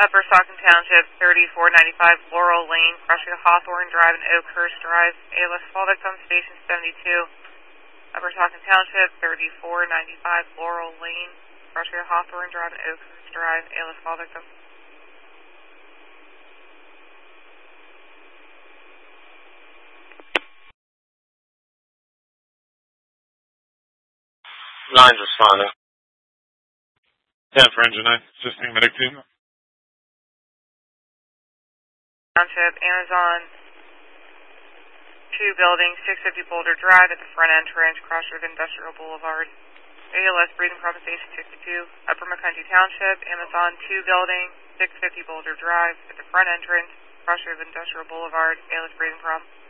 Upper Stockton Township, 3495 Laurel Lane, crossing Hawthorne Drive and Oakhurst Drive. ALS fall victim, Station 72. Upper Stockton Township, 3495 Laurel Lane, crossing Hawthorne Drive and Oakhurst Drive. ALS fall victim. Nine's responding. 10 for engine 9, assisting medic team. Township, Amazon, 2 building, 650 Boulder Drive at the front entrance, crossing Industrial Boulevard. ALS breathing problem, Station 62. Upper McCounty Township, Amazon, 2 building, 650 Boulder Drive at the front entrance, crossing Industrial Boulevard. ALS breathing problem.